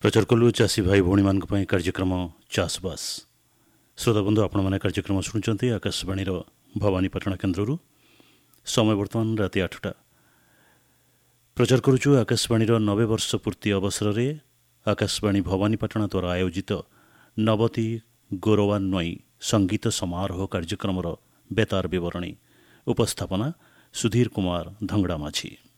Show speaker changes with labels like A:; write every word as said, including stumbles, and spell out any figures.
A: प्रचार कलु चाषी भाई भौणी मान कार्यक्रम चाषबास श्रोता बंधु आपण मैंने कार्यक्रम शुणुंट आकाशवाणी भवानीपाटना केन्द्र समय बर्तमान राति आठटा प्रचार करुचु आकाशवाणी नबे वर्ष पूर्ति अवसर में आकाशवाणी भवानीपाटना द्वारा आयोजित नवती गौरवान्वयी संगीत समारोह कार्यक्रम बेतार विवरणी उपस्थापना सुधीर कुमार धंगड़ा माझी।